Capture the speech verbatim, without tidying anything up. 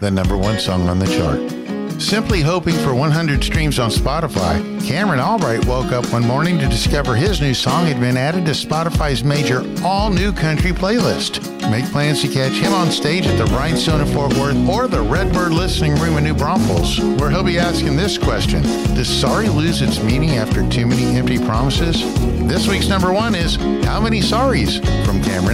the number one song on the chart. Simply hoping for one hundred streams on Spotify, Cameron Albright woke up one morning to discover his new song had been added to Spotify's major all-new country playlist. Make plans to catch him on stage at the Rhinestone of Fort Worth or the Redbird Listening Room in New Braunfels, where he'll be asking this question: does sorry lose its meaning after too many empty promises? This week's number one is How Many Sorries from Cameron